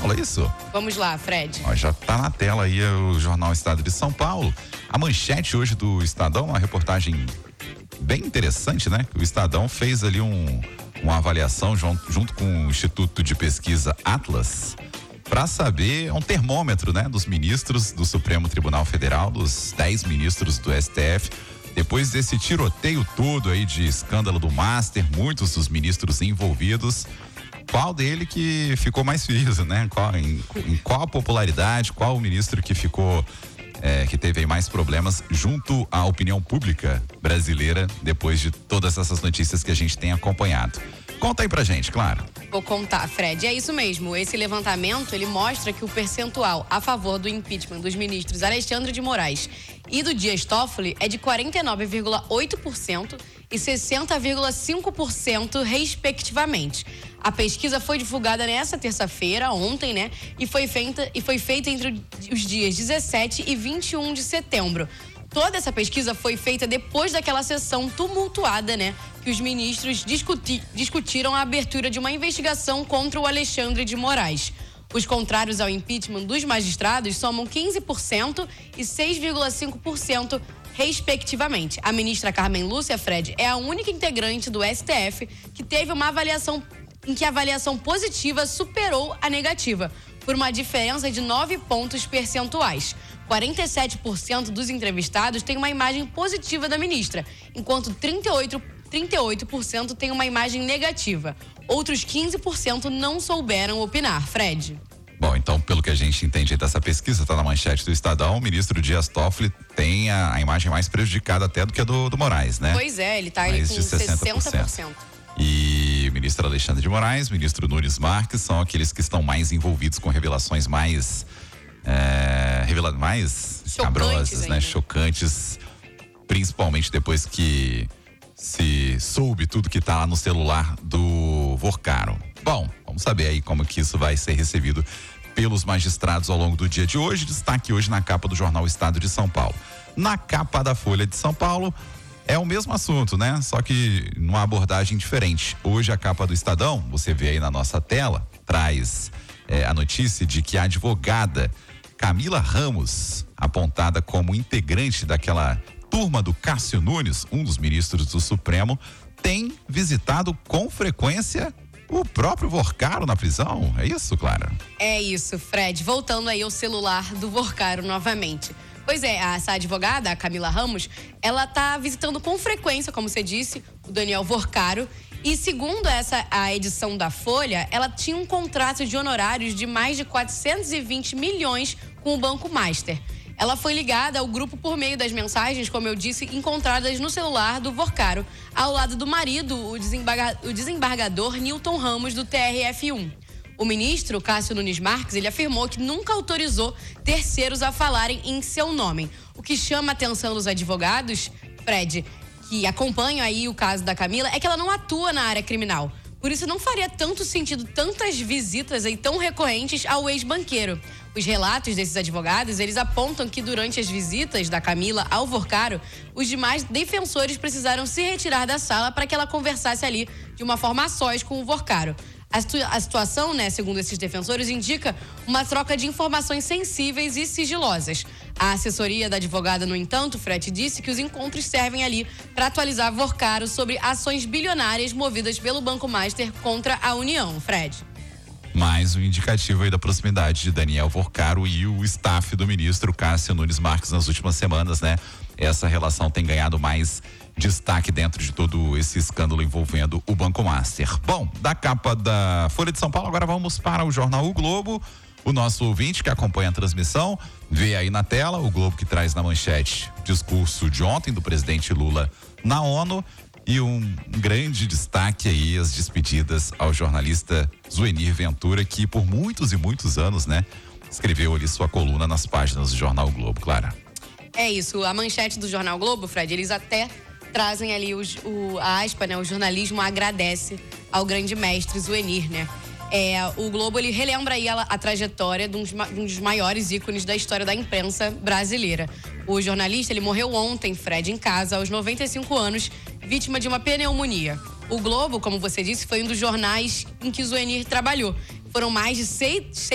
Paulo, é isso? Vamos lá, Fred. Ó, já tá na tela aí o Jornal Estado de São Paulo. A manchete hoje do Estadão, uma reportagem bem interessante, né? O Estadão fez ali uma avaliação junto com o Instituto de Pesquisa Atlas para saber, um termômetro, né? Dos ministros do Supremo Tribunal Federal, dos 10 ministros do STF. Depois desse tiroteio todo aí de escândalo do Master, muitos dos ministros envolvidos, qual dele que ficou mais feliz, né? Em qual popularidade, qual o ministro que ficou, que teve aí mais problemas junto à opinião pública brasileira depois de todas essas notícias que a gente tem acompanhado. Conta aí pra gente, claro. Vou contar, Fred. É isso mesmo. Esse levantamento, ele mostra que o percentual a favor do impeachment dos ministros Alexandre de Moraes e do Dias Toffoli é de 49,8% e 60,5% respectivamente. A pesquisa foi divulgada nessa terça-feira, ontem, né? E foi feita entre os dias 17 e 21 de setembro. Toda essa pesquisa foi feita depois daquela sessão tumultuada, né? Que os ministros discutiram a abertura de uma investigação contra o Alexandre de Moraes. Os contrários ao impeachment dos magistrados somam 15% e 6,5%, respectivamente. A ministra Carmen Lúcia, Fred, é a única integrante do STF que teve uma avaliação em que a avaliação positiva superou a negativa, por uma diferença de 9 pontos percentuais. 47% dos entrevistados têm uma imagem positiva da ministra, enquanto 38% têm uma imagem negativa. Outros 15% não souberam opinar. Fred. Bom, então, pelo que a gente entende dessa pesquisa, tá na manchete do Estadão, o ministro Dias Toffoli tem a imagem mais prejudicada até do que a do Moraes, né? Pois é, ele tá aí com 60%. E o ministro Alexandre de Moraes, o ministro Nunes Marques, são aqueles que estão mais envolvidos com revelações mais escabrosas, né? Chocantes, principalmente depois que se soube tudo que tá lá no celular do Vorcaro. Bom, vamos saber aí como que isso vai ser recebido pelos magistrados ao longo do dia de hoje. Destaque hoje na capa do jornal Estado de São Paulo. Na capa da Folha de São Paulo, é o mesmo assunto, né? Só que numa abordagem diferente. Hoje a capa do Estadão, você vê aí na nossa tela, traz a notícia de que a advogada Camila Ramos, apontada como integrante daquela turma do Cássio Nunes, um dos ministros do Supremo, tem visitado com frequência o próprio Vorcaro na prisão. É isso, Clara? É isso, Fred. Voltando aí ao celular do Vorcaro novamente. Pois é, essa advogada, a Camila Ramos, ela tá visitando com frequência, como você disse, o Daniel Vorcaro. E segundo a edição da Folha, ela tinha um contrato de honorários de mais de 420 milhões com o Banco Master. Ela foi ligada ao grupo por meio das mensagens, como eu disse, encontradas no celular do Vorcaro, ao lado do marido, o desembargador Newton Ramos, do TRF1. O ministro Cássio Nunes Marques, ele afirmou que nunca autorizou terceiros a falarem em seu nome. O que chama a atenção dos advogados, Fred, que acompanham aí o caso da Camila, é que ela não atua na área criminal. Por isso não faria tanto sentido tantas visitas aí tão recorrentes ao ex-banqueiro. Os relatos desses advogados, eles apontam que durante as visitas da Camila ao Vorcaro, os demais defensores precisaram se retirar da sala para que ela conversasse ali de uma forma a sós com o Vorcaro. A situação, né, segundo esses defensores, indica uma troca de informações sensíveis e sigilosas. A assessoria da advogada, no entanto, Fred, disse que os encontros servem ali para atualizar Vorcaro sobre ações bilionárias movidas pelo Banco Master contra a União. Fred. Mais um indicativo aí da proximidade de Daniel Vorcaro e o staff do ministro Cássio Nunes Marques nas últimas semanas, né? Essa relação tem ganhado mais destaque dentro de todo esse escândalo envolvendo o Banco Master. Bom, da capa da Folha de São Paulo, agora vamos para o jornal O Globo. O nosso ouvinte que acompanha a transmissão vê aí na tela o Globo, que traz na manchete o discurso de ontem do presidente Lula na ONU e um grande destaque aí, as despedidas ao jornalista Zuenir Ventura, que por muitos e muitos anos, né, escreveu ali sua coluna nas páginas do jornal O Globo. Clara. É isso, a manchete do jornal O Globo, Fred, eles até trazem ali a aspa, né? O jornalismo agradece ao grande mestre Zuenir, né? O Globo, ele relembra aí a trajetória de um dos maiores ícones da história da imprensa brasileira. O jornalista, ele morreu ontem, Fred, em casa, aos 95 anos, vítima de uma pneumonia. O Globo, como você disse, foi um dos jornais em que Zuenir trabalhou. Foram mais de 6